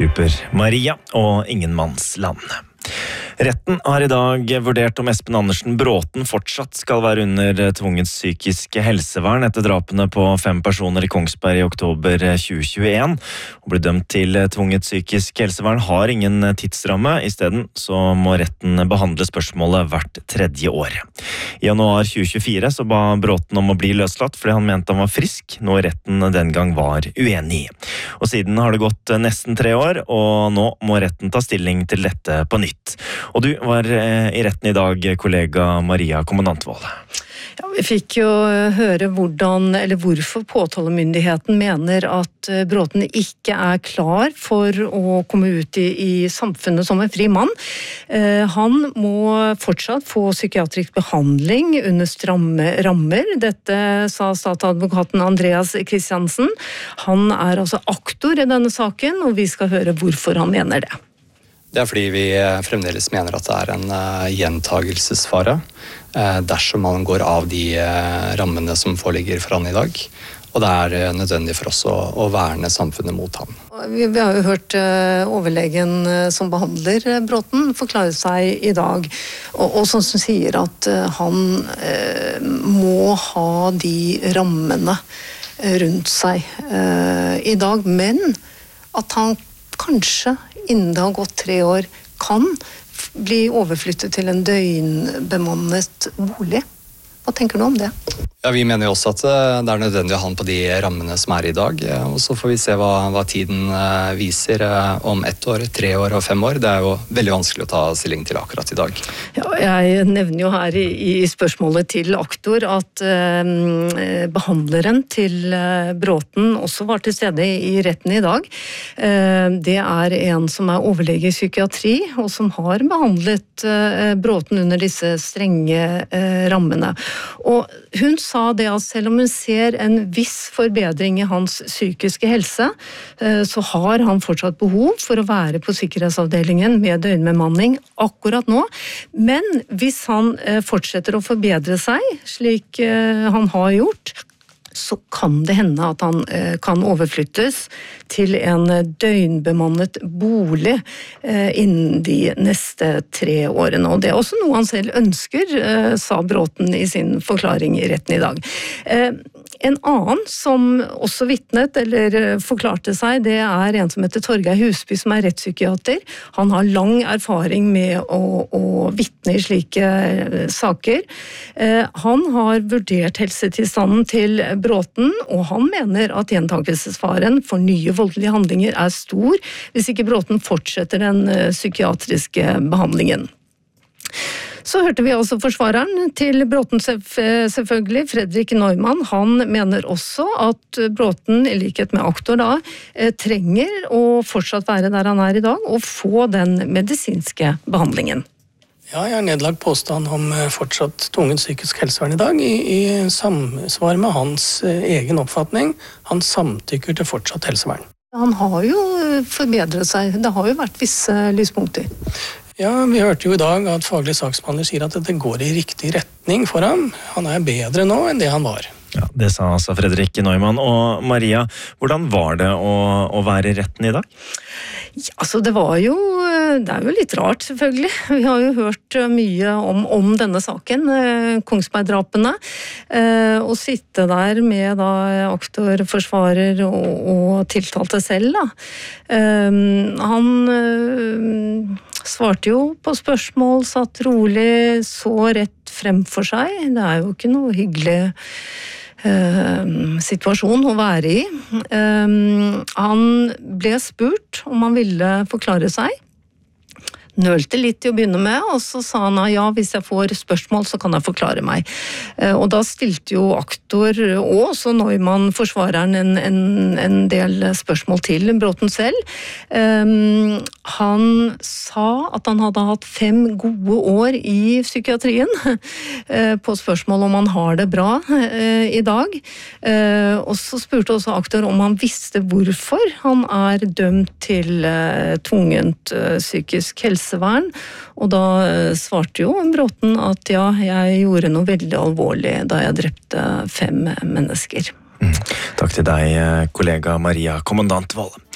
Super Maria og Ingenmannsland. Retten har i dag vurdert om Espen Andersen Bråten fortsatt skal være under tvungent psykisk helsevern etter drapene på 5 personer i Kongsberg i oktober 2021. Å bli dømt til tvungent psykisk helsevern har ingen tidsramme. I stedet så må retten behandle spørsmålet hvert 3. år. I januar 2024 så ba Bråten om å bli løslatt fordi han mente han var frisk, noe retten den gang var uenig i. Og siden har det gått nesten 3 år, og nå må retten ta stilling til dette på nytt. Og du var i retten i dag, kollega Maria Kommandantvold. Ja, vi fikk jo høre hvorfor påtalemyndigheten mener at Bråten ikke er klar for å komme ut i samfunnet som en fri mann. Han må fortsatt få psykiatrisk behandling under stramme rammer. Dette sa statsadvokaten Andreas Kristiansen. Han er altså aktor i denne saken, og vi skal høre hvorfor han mener det. Det er fordi vi fremdeles mener at det er en gjentagelsesfare dersom man går av de rammene som foreligger for han i dag. Og det er nødvendig for oss å verne samfunnet mot han. Vi har jo hørt overlegen som behandler Bråten forklare seg i dag, og som sier at han må ha de rammene rundt seg i dag, men at han kanskje innen det har gått 3 år, kan bli overflyttet til en døgnbemannet bolig. Hva tenker du om det? Ja, vi mener jo også at det er nødvendig å ha han på de rammene som er i dag, og så får vi se hva tiden viser om 1 år, 3 år og 5 år. Det er jo veldig vanskelig å ta stilling til akkurat i dag. Ja, jeg nevner jo her i spørsmålet til aktor at behandleren til Bråten også var til stede i retten i dag. Det er en som er overlege i psykiatri, og som har behandlet Bråten under disse strenge rammene. Og hun sa det at selv om hun ser en viss forbedring i hans psykiske helse, så har han fortsatt behov for å være på sikkerhetsavdelingen med døgnbemanning akkurat nå. Men hvis han fortsetter å forbedre seg, slik han har gjort, så kan det hende at han kan overflyttes til en døgnbemannet bolig innen de neste 3 årene. Og det er også noe han selv ønsker, sa Bråten i sin forklaring i retten i dag. En annen som også vitnet eller forklarte seg, det er en som heter Torgeir Husby, som er rettspsykiater. Han har lang erfaring med å vitne i slike saker. Han har vurdert helsetilstanden til Bråten, og han mener at gjentakelsesfaren for nye voldelige handlinger er stor hvis ikke Bråten fortsetter den psykiatriske behandlingen. Så hørte vi altså forsvareren til Bråten selvfølgelig, Fredrik Neumann. Han mener også at Bråten, i likhet med aktor da, trenger å fortsatt være der han er i dag, og få den medisinske behandlingen. Ja, jeg har nedlagt påstand om fortsatt tvungent psykisk helsevern i dag, i samsvar med hans egen oppfatning. Han samtykker til fortsatt helsevern. Han har jo forbedret seg. Det har jo vært visse lyspunkter. Ja, vi hørte jo i dag at faglig saksbehandler sier at det går i riktig retning for ham. Han er bedre nå enn det han var. Ja, det sa altså Fredrik Neumann. Og Maria, hvordan var det å være i retten i dag? Ja, altså det er jo litt rart selvfølgelig. Vi har jo hørt mye om denne saken, Kongsberg-drapene. Å sitte der med da aktor, forsvarer og tiltalte selv da. Han svarte jo på spørsmål, satt rolig, så rett frem for seg. Det er jo ikke noe hyggelig situasjon å være i. Han ble spurt om han ville forklare seg. Nølte litt til å begynne med, og så sa han ja, hvis jeg får spørsmål så kan jeg forklare meg. Og da stilte jo aktor og også Neumann, forsvareren, en del spørsmål til Bråten selv. Han sa at han hadde hatt 5 gode år i psykiatrien på spørsmål om han har det bra i dag. Og så spurte også aktor om han visste hvorfor han er dømt til tvungent psykisk helsevern, og da svarte jo Bråten at ja, jeg gjorde noe veldig alvorlig da jeg drepte 5 mennesker. Takk til deg, kollega Maria Kommandantvold.